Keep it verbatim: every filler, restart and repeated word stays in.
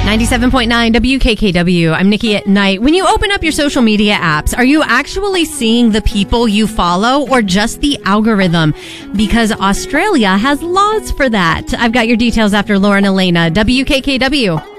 ninety-seven point nine W K K W. I'm Nikki at Night. When you open up your social media apps, are you actually seeing the people you follow or just the algorithm? Because Australia has laws for that. I've got your details after Lauren Elena. W K K W.